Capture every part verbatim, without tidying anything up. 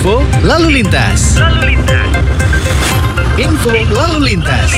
Info lalu lintas. Lalu lintas. Info lalu lintas.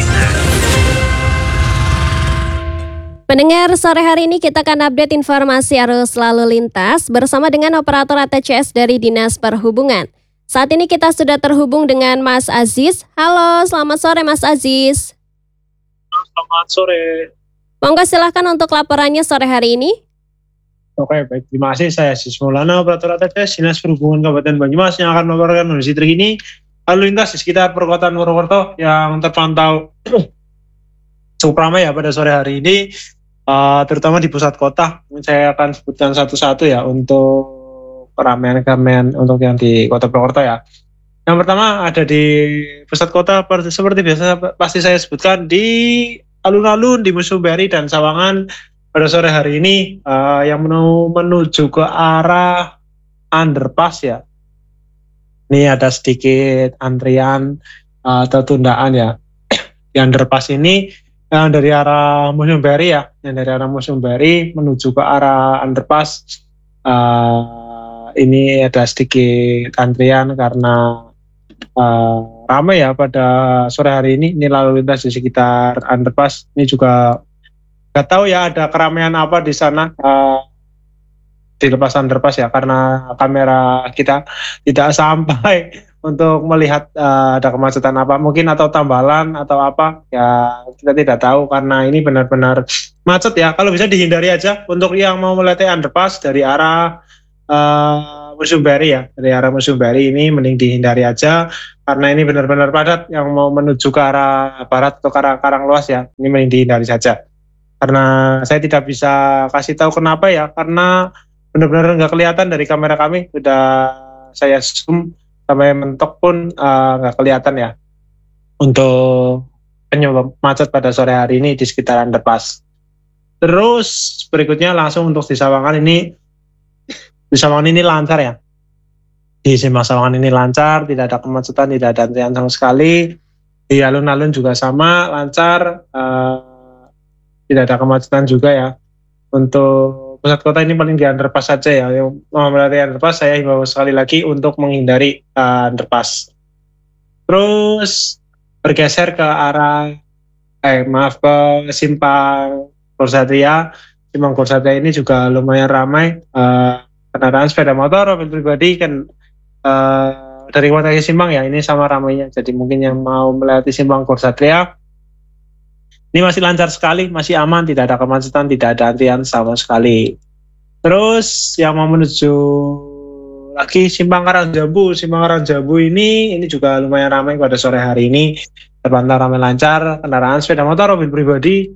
Pendengar, sore hari ini kita akan update informasi arus lalu lintas bersama dengan operator A T C S dari Dinas Perhubungan. Saat ini kita sudah terhubung dengan Mas Aziz. Halo, selamat sore Mas Aziz. Selamat sore. Monggo silahkan untuk laporannya sore hari ini. Oke, baik. Terima kasih. Saya Aziz Maulana, operator A T C S Dinas Perhubungan Kabupaten Banyumas yang akan melaporkan kondisi terkini lalu lintas di sekitar perkotaan Purwokerto yang terpantau cukup ramai ya pada sore hari ini, uh, terutama di pusat kota. Saya akan sebutkan satu-satu ya untuk keramaian-keramaian untuk yang di kota Purwokerto ya. Yang pertama ada di pusat kota seperti biasa pasti saya sebutkan di alun-alun di Museum Bari dan Sawangan pada sore hari ini uh, yang menu, menuju ke arah underpass ya. Ini ada sedikit antrian uh, atau tundaan ya. Di underpass ini yang dari arah Museum Bari ya, yang dari arah Museum Bari menuju ke arah underpass uh, ini ada sedikit antrian karena uh, ramai ya pada sore hari ini. Ini lalu lintas di sekitar underpass. Ini juga nggak tahu ya ada keramaian apa di sana uh, di lepas underpass ya, karena kamera kita tidak sampai untuk melihat uh, ada kemacetan apa mungkin atau tambalan atau apa ya, kita tidak tahu karena ini benar-benar macet ya. Kalau bisa dihindari aja untuk yang mau melewati underpass dari arah uh, Museum Bari ya, dari arah Museum Bari ini mending dihindari aja karena ini benar-benar padat. Yang mau menuju ke arah barat atau ke arah Karangluas ya, ini mending dihindari saja. Karena saya tidak bisa kasih tahu kenapa ya, karena benar-benar nggak kelihatan dari kamera kami. Sudah saya zoom sampai mentok pun nggak uh, kelihatan ya untuk penyebab macet pada sore hari ini di sekitar underpass. Terus berikutnya langsung untuk di Sawangan ini, di Sawangan ini lancar ya. Di Simpang Sawangan ini lancar, tidak ada kemacetan, tidak ada antrian sama sekali. Di alun-alun juga sama, lancar. Uh, Tidak ada kemacetan juga ya. Untuk pusat kota ini paling di underpass saja ya. Yang mau melewati underpass saya himbau sekali lagi untuk menghindari uh, underpass. Terus bergeser ke arah, eh maaf ke Simpang Gorsatria. Simpang Gorsatria ini juga lumayan ramai. Uh, kendaraan sepeda motor, mobil pribadi kan uh, dari kota ke Simpang ya. Ini sama ramainya. Jadi mungkin yang mau melewati Simpang Gorsatria ini masih lancar sekali, masih aman, tidak ada kemacetan, tidak ada antrian sama sekali. Terus yang mau menuju lagi Simpang Karangjambu, Simpang Karangjambu ini ini juga lumayan ramai pada sore hari ini, terpantau ramai lancar, kendaraan sepeda motor, mobil pribadi,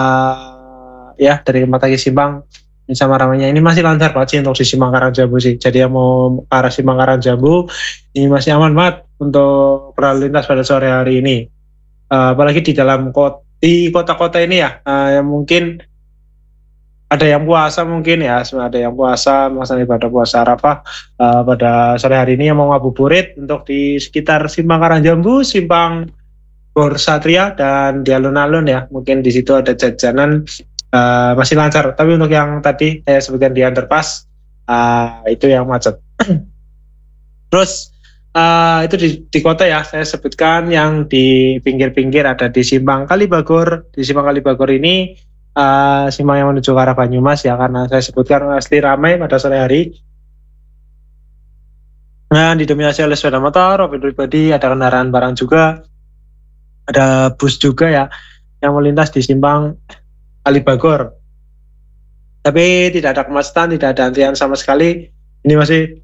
uh, ya dari tempat lagi Simpang ini sama ramainya. Ini masih lancar banget sih untuk di Simpang Karangjambu sih. Jadi yang mau ke arah Simpang Karangjambu ini masih aman banget untuk berlalu lintas pada sore hari ini. Uh, apalagi di dalam kota. Di kota-kota ini ya, uh, yang mungkin ada yang puasa mungkin ya, ada yang puasa melaksanakan ibadah puasa Arafah uh, pada sore hari ini yang mau ngabuburit untuk di sekitar Simpang Karangjambu, Simpang Gorsatria dan di alun-alun ya, mungkin di situ ada jajanan uh, masih lancar. Tapi untuk yang tadi saya sebutkan di underpass uh, itu yang macet. Terus Uh, itu di, di kota ya, saya sebutkan yang di pinggir-pinggir ada di Simpang Kalibagor. Di Simpang Kalibagor ini uh, simpang yang menuju ke arah Banyumas ya, karena saya sebutkan asli ramai pada sore hari. Nah, didominasi oleh sepeda motor, mobil pribadi, ada kendaraan barang juga, ada bus juga ya yang melintas di Simpang Kalibagor. Tapi tidak ada kemacetan, tidak ada antrian sama sekali. Ini masih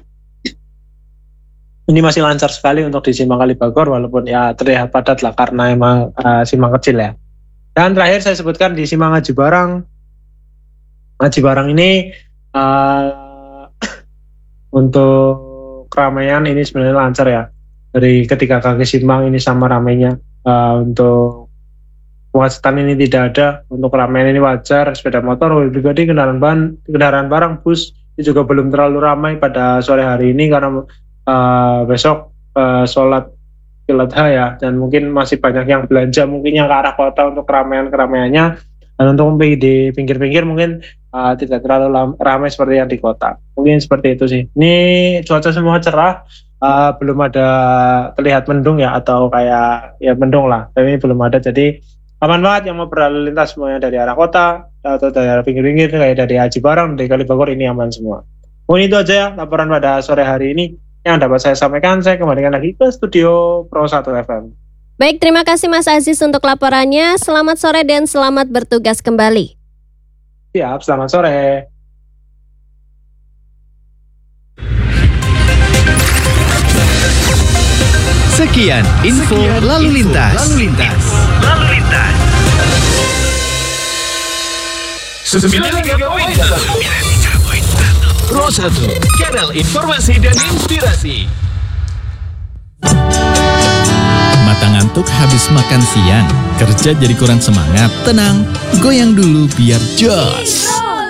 Ini masih lancar sekali untuk di Simpang Kalibagor, walaupun ya terlihat padat lah karena emang uh, simpang kecil ya. Dan terakhir saya sebutkan di Simpang Aji Barang. Aji Barang ini uh, untuk keramaian ini sebenarnya lancar ya. Dari ketiga kaki simpang ini sama ramainya. Uh, untuk kemacetan ini tidak ada. Untuk keramaian ini wajar. Sepeda motor, mobil pribadi, kendaraan ban, kendaraan barang, bus ini juga belum terlalu ramai pada sore hari ini karena Uh, besok uh, sholat Idul Adha ya, dan mungkin masih banyak yang belanja mungkin yang ke arah kota untuk keramaian-keramaiannya. Dan untuk di pinggir-pinggir mungkin uh, tidak terlalu ramai seperti yang di kota. Mungkin seperti itu sih. Ini cuaca semua cerah, uh, belum ada terlihat mendung ya, atau kayak ya mendung lah, tapi belum ada. Jadi aman banget yang mau berlalu lintas semuanya dari arah kota atau dari arah pinggir-pinggir kayak dari Aji Barang, dari Kali Bogor, ini aman semua. Mungkin itu aja ya laporan pada sore hari ini yang dapat saya sampaikan. Saya kembalikan lagi ke studio Pro satu F M. Baik, terima kasih Mas Aziz untuk laporannya. Selamat sore dan selamat bertugas kembali. Siap, selamat sore. Sekian info Sekian lalu info lintas. lalu lintas. Lalu lintas. sembilan puluh tiga koma satu Pro satu, channel informasi dan inspirasi. Mata ngantuk habis makan siang, kerja jadi kurang semangat. Tenang, goyang dulu biar jos.